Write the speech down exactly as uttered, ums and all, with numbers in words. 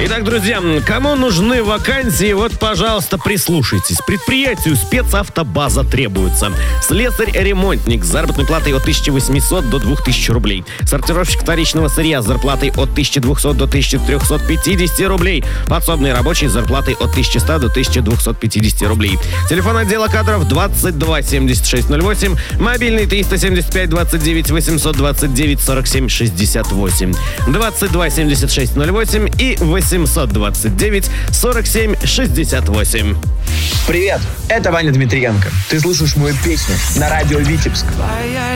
Итак, друзья, кому нужны вакансии, вот, пожалуйста, прислушайтесь. Предприятию спецавтобаза требуется. Слесарь-ремонтник с заработной платой от тысячи восьмисот до двух тысяч рублей. Сортировщик вторичного сырья с зарплатой от тысячи двухсот до тысячи трехсот пятидесяти рублей. Подсобный рабочий с зарплатой от тысячи ста до тысячи двухсот пятидесяти рублей. Телефон отдела кадров двадцать два семьдесят шесть ноль восемь. Мобильный триста семьдесят пять двадцать девять восемьсот двадцать девять сорок семь шестьдесят восемь. двадцать два семьдесят шесть ноль восемь и восемьсот двадцать девять сорок семь шестьдесят восемь. Привет, это Ваня Дмитриенко. Ты слушаешь мою песню на радио Витебск.